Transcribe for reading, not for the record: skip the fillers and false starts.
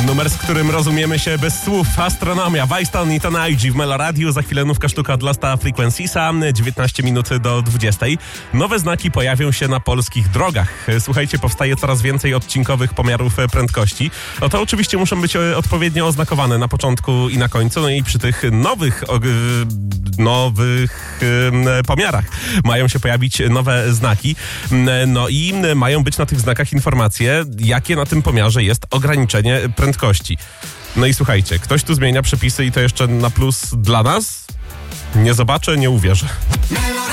Numer, z którym rozumiemy się bez słów. Astronomia, Weiston i Tonalji w Meloradiu. Za chwilę nówka sztuka dla Sta Frequencisa. 19 minut do 20. Nowe znaki pojawią się na polskich drogach. Słuchajcie, powstaje coraz więcej odcinkowych pomiarów prędkości. No to oczywiście muszą być odpowiednio oznakowane na początku i na końcu. No i przy tych nowych pomiarach mają się pojawić nowe znaki. No i mają być na tych znakach informacje, jakie na tym pomiarze jest ograniczenie prędkości. No i słuchajcie, ktoś tu zmienia przepisy i to jeszcze na plus dla nas? Nie zobaczę, nie uwierzę.